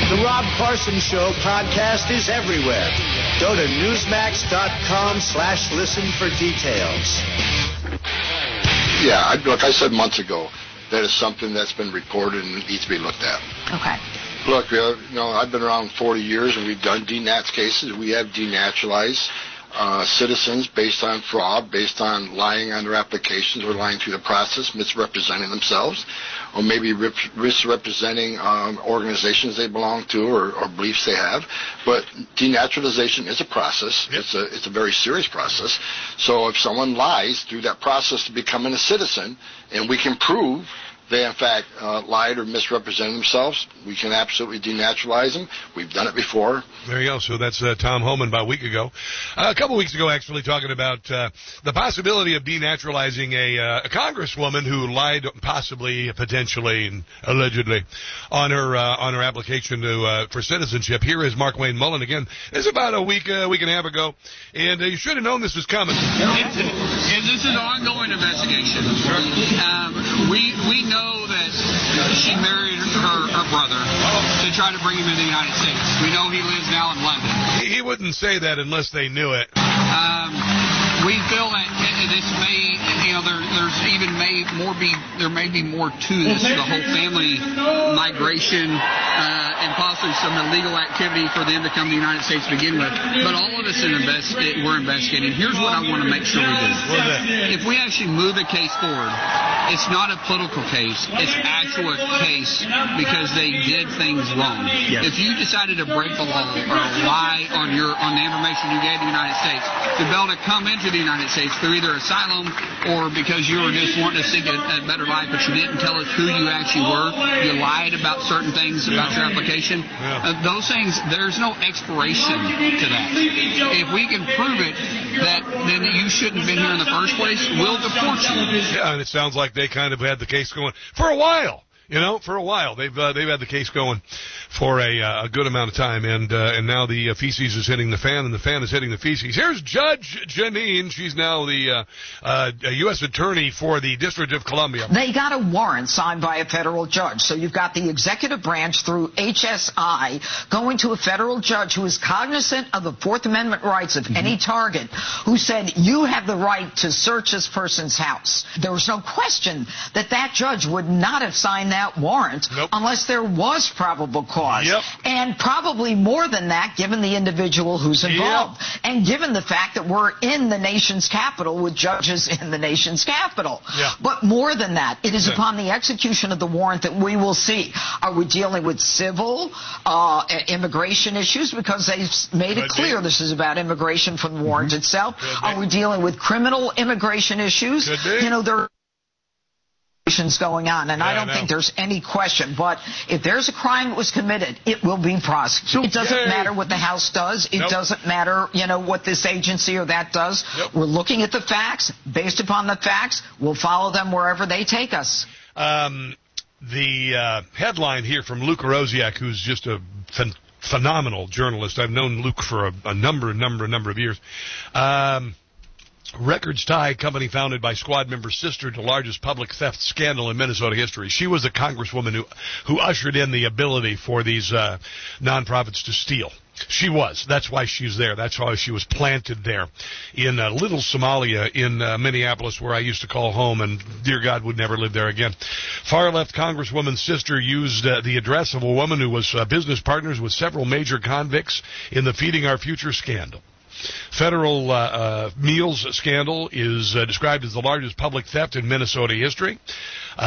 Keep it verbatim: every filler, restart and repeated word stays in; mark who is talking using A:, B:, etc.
A: The Rob Parsons Show podcast is everywhere. Go to newsmax.com slash listen for details.
B: Yeah, I, look, I said months ago that is something that's been reported and needs to be looked at.
C: Okay.
B: Look, uh, you know, I've been around forty years, and we've done denats cases. We have denaturalized uh, citizens based on fraud, based on lying on their applications or lying through the process, misrepresenting themselves, or maybe rip, misrepresenting um, organizations they belong to or, or beliefs they have. But denaturalization is a process. Yep. It's a it's a very serious process. So if someone lies through that process to becoming a citizen, and we can prove they, in fact, uh, lied or misrepresented themselves, we can absolutely denaturalize them. We've done it before.
D: There you go. So that's uh, Tom Homan about a week ago. Uh, a couple weeks ago, actually, talking about uh, the possibility of denaturalizing a, uh, a congresswoman who lied possibly, potentially, and allegedly on her uh, on her application to uh, for citizenship. Here is Mark Wayne Mullen again. This is about a week, uh, week and a half ago, and uh, you should have known this was coming.
E: It's, it's, this is an ongoing investigation. Um, we we know that she married her, her brother to try to bring him into the United States. We know he lives now in London.
D: He wouldn't say that unless they knew it.
E: Um, we feel that this may, you know, there, there's even may more be there may be more to this, the whole family migration uh, and possibly some illegal activity for them to come to the United States to begin with. But all of us in invest, we're investigating. Here's what I want to make sure we do. If we actually move a case forward, it's not a political case. It's actual case because they did things wrong. Yes. If you decided to break the law or lie on your on the information you gave the United States to be able to come into the United States through either asylum or because you were just wanting to seek a, a better life, but you didn't tell us who you actually were, you lied about certain things about your application, yeah. uh, those things, there's no expiration to that. If we can prove it, that then you shouldn't have been here in the first place, we'll deport you.
D: Yeah, and it sounds like they kind of had the case going for a while. You know, for a while they've uh, they've had the case going for a, uh, a good amount of time, and uh, and now the uh, feces is hitting the fan, and the fan is hitting the feces. Here's Judge Janine. She's now the uh, uh, U S attorney for the District of Columbia.
C: They got a warrant signed by a federal judge, so you've got the executive branch through H S I going to a federal judge who is cognizant of the Fourth Amendment rights of mm-hmm. any target, who said you have the right to search this person's house. There was no question that that judge would not have signed that that warrant nope. unless there was probable cause.
D: Yep.
C: And probably more than that, given the individual who's involved. Yep. And given the fact that we're in the nation's capital with judges in the nation's capital.
D: Yeah.
C: But more than that, it is
D: yeah. upon
C: the execution of the warrant that we will see. Are we dealing with civil uh, immigration issues? Because they've made Could it clear be. this is about immigration from the warrant mm-hmm. itself. Could Are be. we dealing with criminal immigration issues?
D: Could be.
C: You know, there going on, and
D: yeah,
C: I don't
D: I
C: think there's any question, but if there's a crime that was committed, it will be prosecuted. It doesn't Yay. matter what the House does. It nope. doesn't matter, you know, what this agency or that does.
D: Yep.
C: We're looking at the facts. Based upon the facts, we'll follow them wherever they take us.
D: Um, the uh, headline here from Luke Rosiak, who's just a ph- phenomenal journalist. I've known Luke for a, a number, number, number of years. Um, Records tie company founded by squad member's sister to largest public theft scandal in Minnesota history. She was a congresswoman who who ushered in the ability for these uh, nonprofits to steal. She was. That's why she's there. That's why she was planted there in uh, Little Somalia in uh, Minneapolis, where I used to call home, and dear God would never live there again. Far-left congresswoman's sister used uh, the address of a woman who was uh, business partners with several major convicts in the Feeding Our Future scandal. Federal uh, uh, meals scandal is uh, described as the largest public theft in Minnesota history. Uh,